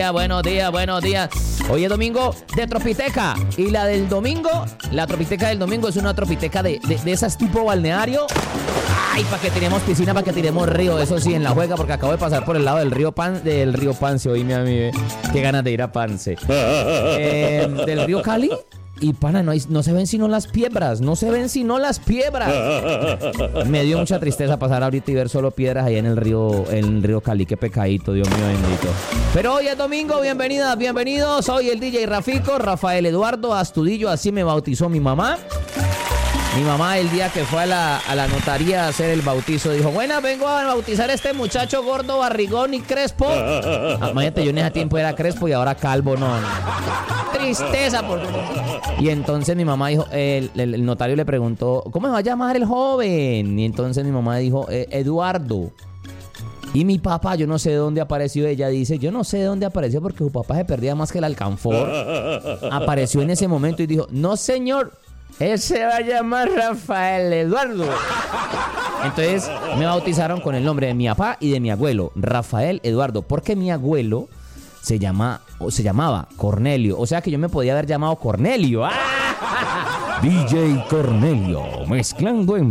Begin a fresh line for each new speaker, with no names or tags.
Buenos días, buenos días. Hoy es domingo de Tropiteca. Y la Tropiteca del domingo es una Tropiteca de esas tipo balneario. Ay, para que tenemos piscina, para que tiremos río. Eso sí, en la juega, porque acabo de pasar por el lado del río Pance. Oíme a mí, qué ganas de ir a Pance. Del río Cali. Y pana, no se ven sino las piedras. Me dio mucha tristeza pasar ahorita y ver solo piedras ahí en el río Cali. Qué pecadito, Dios mío bendito. Pero hoy es domingo, bienvenidas, bienvenidos. Soy el DJ Rafico, Rafael Eduardo Astudillo, así me bautizó mi mamá. Mi mamá el día que fue a la notaría a hacer el bautizo dijo: bueno, vengo a bautizar a este muchacho gordo, barrigón y crespo. Imagínate, yo en ese tiempo era crespo y ahora calvo, no. Tristeza. Y entonces mi mamá dijo, el notario le preguntó: ¿cómo se va a llamar el joven? Y entonces mi mamá dijo: Eduardo. Y mi papá, yo no sé de dónde apareció. Ella dice: yo no sé de dónde apareció porque su papá se perdía más que el alcanfor. Apareció en ese momento y dijo: no señor, él se va a llamar Rafael Eduardo. Entonces me bautizaron con el nombre de mi papá y de mi abuelo, Rafael Eduardo, porque mi abuelo se llamaba Cornelio. O sea que yo me podía haber llamado Cornelio. DJ Cornelio, mezclando en